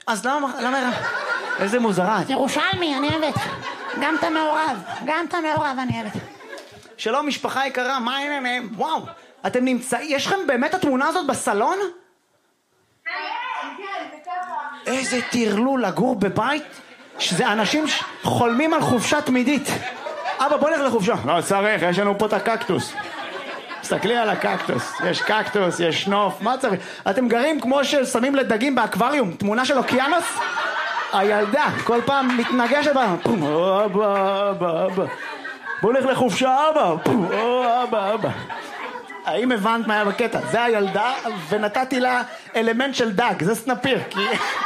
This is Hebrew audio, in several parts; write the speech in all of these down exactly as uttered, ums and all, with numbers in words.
אז למה, למה... איזה מוזרה. ירושלמי, אני אוהבת. גם אתה מעורב, גם אתה מעורב, אני אוהבת. שלום, משפחה יקרה, מה העניינים? וואו, אתם נמצאים, יש לכם באמת התמונה הזאת בסלון? כן, כן, זה ככה. איזה טרלול לגור בבית, שזה אנשים חולמים על חופשה תמידית. אבא, בוא נלך לחופשה. לא צריך, יש לנו פה את הקקטוס. תסתכלי על הקקטוס, יש קקטוס, יש נוף, מה צריך? אתם גרים כמו ששמים לדגים באקווריום, תמונה של אוקיינוס? הילדה, כל פעם מתנגשת בה. אבא, אבא, אבא. בוא נלך לחופשה, אבא. אבא, אבא. האם הבנת מה היה בקטע? זה הילדה, ונתתי לה אלמנט של דג, זה סנפיר, כי...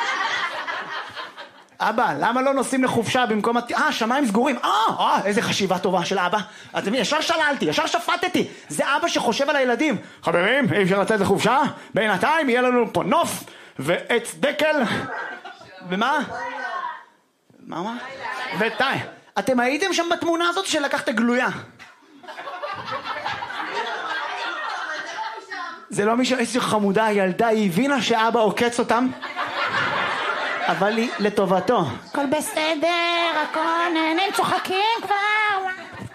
אבא, למה לא נוסעים לחופשה במקום... אה, שמיים סגורים. אה, אה, איזה חשיבה טובה של אבא. אתם ישר שללתי, ישר שפטתי. זה אבא שחושב על הילדים. חברים, אי אפשר לצאת לחופשה? בינתיים יהיה לנו פה נוף ועץ דקל. ומה? מה, מה? וטי. אתם הייתם שם בתמונה הזאת שלקחת גלויה? זה לא מישהו, איזו חמודה הילדה, היא הבינה שאבא עוקץ אותם? אבל היא לטובתו. הכל בסדר, הכל נהנים, צוחקים כבר.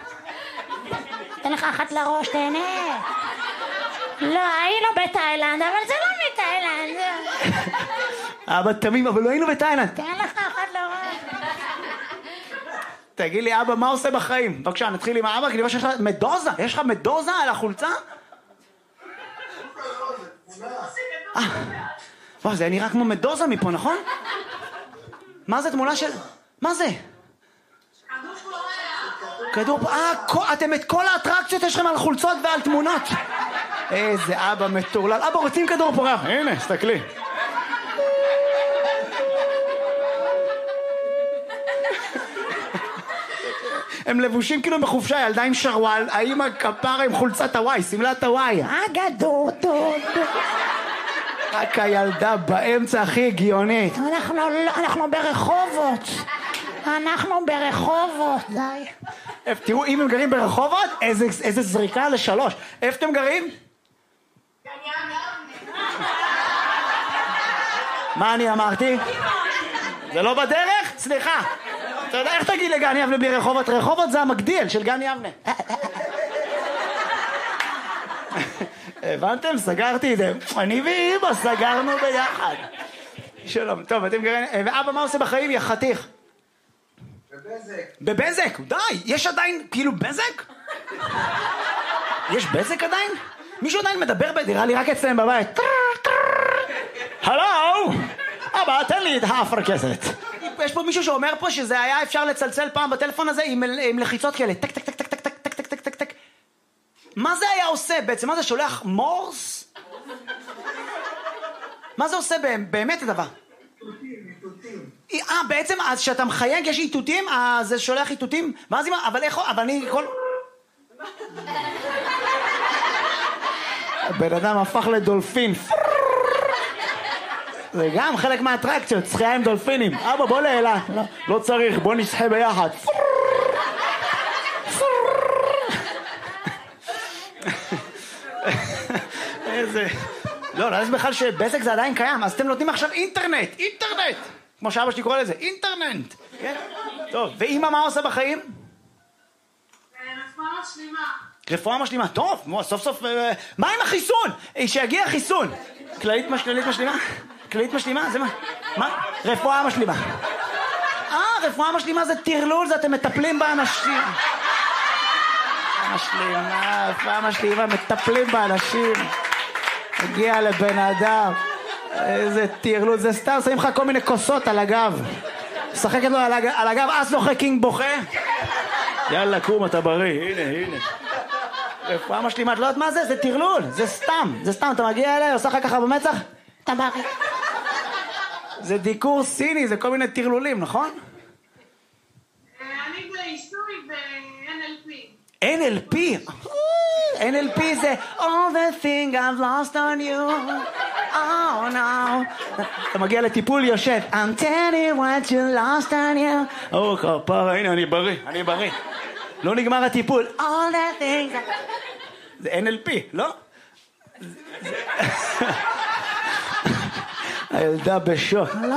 תן לך אחת לראש, תהנה. לא, היינו בתאילנד, אבל זה לא מתאילנד. אבא תמים, אבל לא היינו בתאילנד. תן לך אחת לראש. תגיד לי, אבא, מה עושה בחיים? בבקשה, נתחיל עם האבא, כי יש לך מדוזה. יש לך מדוזה על החולצה? אה, וואו, זה נראה כמו מדוזה מפה, נכון? מה זה תמונה של... מה זה? כדור פה... אה, אתם את כל האטרקציות יש לכם על חולצות ועל תמונות. איזה אבא מטורלל. אבא, רוצים כדור פורח? הנה, סתכלי. הם לבושים כאילו בחופשה, ילדה עם שרוואל, האמא כפרה עם חולצת הוואי, סמלת הוואי. אגדו, דו, דו. רק הילדה באמצע הכי הגיונית. אנחנו, אנחנו ברחובות. אנחנו ברחובות, די. תראו, אם הם גרים ברחובות, איזה, איזה זריקה לשלוש. איפה אתם גרים? מה אני אמרתי? זה לא בדרך? סליחה. אתה יודע, איך תגיד לגן יבנה בלי רחובות? רחובות זה המגדיל של גן יבנה. הבנתם? סגרתי את זה. אני ואמא סגרנו ביחד. שלום. טוב, אתם גרים... ואבא, מה עושה בחיים? יא חתיך. בבזק. בבזק? די. יש עדיין כאילו בזק? יש בזק עדיין? מישהו עדיין מדבר בדירה לי רק אצלם בבית. הלו! אבא, תן לי את האפרכסת. יש פה מישהו שאומר פה שזה היה אפשר לצלצל פעם בטלפון הזה עם, עם לחיצות כאלה. טק, טק, טק, טק, טק, טק, טק, טק, טק, טק. מה זה היה עושה בעצם? מה זה שולח מורס? מה זה עושה באמת הדבר? איתותים, איתותים. אה, בעצם, אז שאתה מחייג יש איתותים? אז זה שולח איתותים? ואז אם... אבל איך... אבל אני כל... הבן אדם הפך לדולפין. זה גם חלק מהאטרקציות, שחייה עם דולפינים. אבא, בוא לאלה. לא, לא צריך, בוא נשחה ביחד. איזה... לא, לא יודע בכלל שבזק זה עדיין קיים, אז אתם נותנים עכשיו אינטרנט, אינטרנט! כמו שאבא שלי קורא לזה, אינטרנט! כן? טוב, ואמא מה עושה בחיים? רפואה משלימה. רפואה משלימה, טוב, סוף סוף... מה עם החיסון? שיגיע חיסון! כללית משלימה? כללית משלימה? זה מה? מה? רפואה משלימה. אה, רפואה משלימה זה טרלול, זה אתם מטפלים באנשים. משלימה, רפואה משלימה, מטפלים באנשים. הגיע לבן אדם. איזה טרלול, זה סתם, שמים לך כל מיני כוסות על הגב. שחקת לו על הגב, אז לא קינג בוכה. יאללה, קום, אתה בריא, הנה, הנה. רפואה משלימה, את לא יודעת מה זה? זה טרלול, זה סתם, זה סתם, אתה מגיע אליי, עושה לך ככה במצח? אתה בריא. זה דיקור סיני, זה כל מיני טרלולים, נכון? אני בעיסוי ב-אן אל פי. אן אל פי? אן אל פי זה All the thing I've lost on you Oh no אתה מגיע לטיפול יושב I'm telling what you lost on you או כפרה, הנה אני בריא, אני בריא לא נגמר הטיפול All the things זה אן אל פי, לא? הילדה בשוק